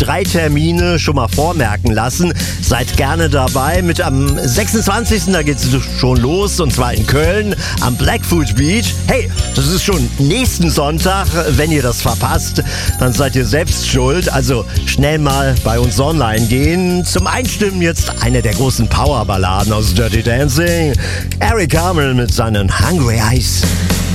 3 Termine schon mal vormerken lassen. Seid gerne dabei. Mit am 26. da geht's schon los, und zwar in Köln am Blackfoot Beach. Hey, das ist schon nächsten Sonntag. Wenn ihr das verpasst, dann seid ihr selbst schuld. Also schnell mal bei uns online gehen. Zum Einstimmen jetzt eine der großen Powerballaden aus Dirty Dancing. Eric Carmel mit seinen Hungry Eyes.